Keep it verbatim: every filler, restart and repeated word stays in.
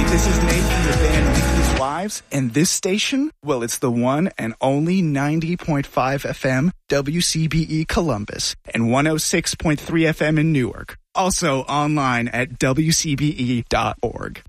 This is Nate from the band Nikki's Wives, and this station, well, it's the one and only ninety point five F M W C B E Columbus and one oh six point three F M in Newark. Also online at W C B E dot org.